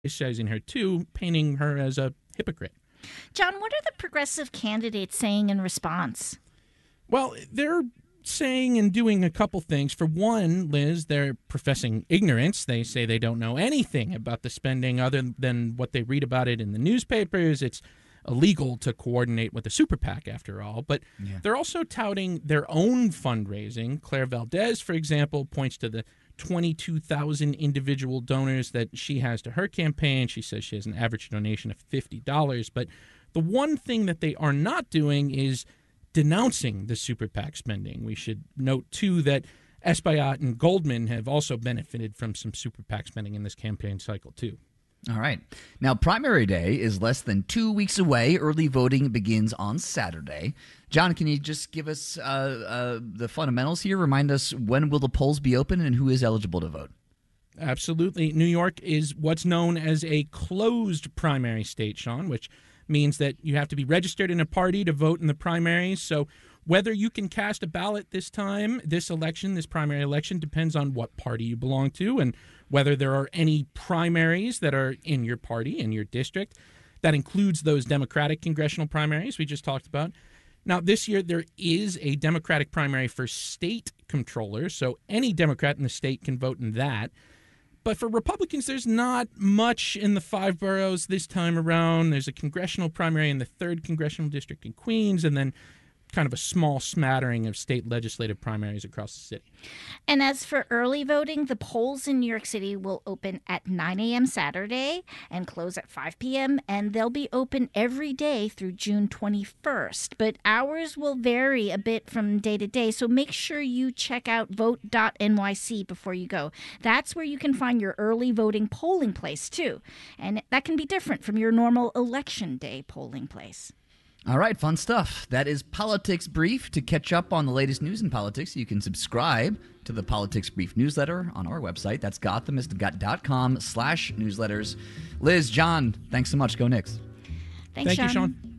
criticizing her too, painting her as a hypocrite. John, what are the progressive candidates saying in response? Well, they're saying and doing a couple things. For one, Liz, they're professing ignorance. They say they don't know anything about the spending other than what they read about it in the newspapers. It's illegal to coordinate with a super PAC, after all. But they're also touting their own fundraising. Claire Valdez, for example, points to the 22,000 individual donors that she has to her campaign. She says she has an average donation of $50. But the one thing that they are not doing is denouncing the super PAC spending. We should note, too, that Espaillat and Goldman have also benefited from some super PAC spending in this campaign cycle, too. All right. Now, primary day is less than 2 weeks away. Early voting begins on Saturday. John, can you just give us the fundamentals here? Remind us, when will the polls be open and who is eligible to vote? Absolutely. New York is what's known as a closed primary state, Sean, which means that you have to be registered in a party to vote in the primaries. So whether you can cast a ballot this time, this primary election, depends on what party you belong to and whether there are any primaries that are in your party, in your district. That includes those Democratic congressional primaries we just talked about. Now, this year, there is a Democratic primary for state controllers, so any Democrat in the state can vote in that. But for Republicans, there's not much in the 5 boroughs this time around. There's a congressional primary in the 3rd Congressional District in Queens, and then kind of a small smattering of state legislative primaries across the city. And as for early voting, the polls in New York City will open at 9 a.m. Saturday and close at 5 p.m., and they'll be open every day through June 21st. But hours will vary a bit from day to day, so make sure you check out vote.nyc before you go. That's where you can find your early voting polling place, too. And that can be different from your normal election day polling place. All right, fun stuff. That is Politics Brief. To catch up on the latest news in politics, you can subscribe to the Politics Brief newsletter on our website. That's gothamist.com/newsletters. Liz, John, thanks so much. Go Knicks. Thank you, Sean.